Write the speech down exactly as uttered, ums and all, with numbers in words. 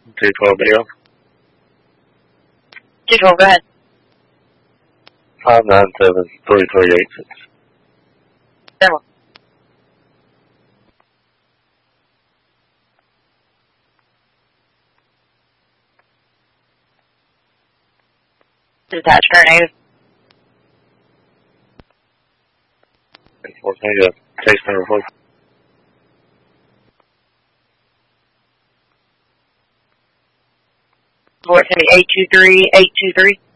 two twelve video. two twelve, go ahead. five nine seven three three eight six. Several. Dispatch, current negative. fourteen, yeah. Case number four. Four, it's going to be eight two three, eight two three.